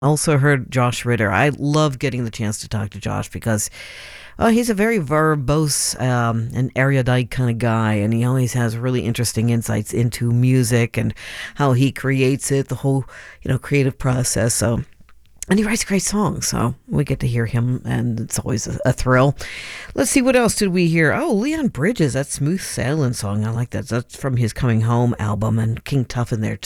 Also heard Josh Ritter. I love getting the chance to talk to Josh because he's a very verbose and erudite kind of guy, and he always has really interesting insights into music and how he creates it, the whole creative process. So and he writes great songs, so we get to hear him, and it's always a thrill. Let's see, what else did we hear? Oh, Leon Bridges, that Smooth Sailing song. I like that. That's from his Coming Home album, and King Tuff in there